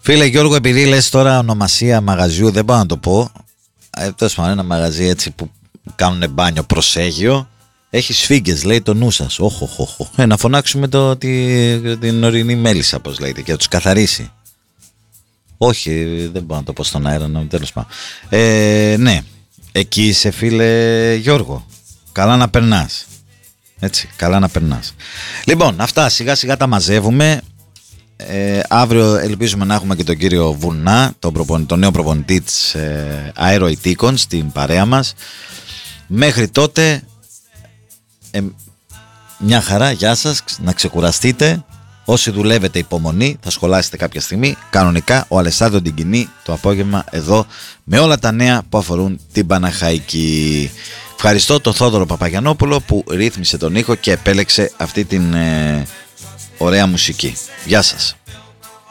Φίλε Γιώργο, επειδή λες τώρα ονομασία μαγαζιού, δεν πάω να το πω. Τέλος πάντων, ένα μαγαζί έτσι που κάνουν μπάνιο προσέγιο. Έχει σφίγγες, λέει, το νου σας. Να φωνάξουμε την ορεινή μέλισσα, πώς λέγεται, και να τους καθαρίσει. Όχι, δεν μπορώ να το πω στον αέρα, τέλος πάντων. Ναι, εκεί είσαι, φίλε Γιώργο. Καλά να περνάς. Έτσι, καλά να περνάς. Λοιπόν, αυτά σιγά σιγά τα μαζεύουμε. Αύριο ελπίζουμε να έχουμε και τον κύριο Βουνά, τον νέο προπονητή της Αεροητίκων στην παρέα μας. Μέχρι τότε μια χαρά, γεια σας, να ξεκουραστείτε. Όσοι δουλεύετε, υπομονή, θα σχολάσετε κάποια στιγμή κανονικά. Ο Αλεσάνδρο την κοινή το απόγευμα εδώ με όλα τα νέα που αφορούν την Παναχαϊκή. Ευχαριστώ τον Θόδωρο Παπαγιαννόπουλο που ρύθμισε τον ήχο και επέλεξε αυτή την ωραία μουσική. Γεια σας.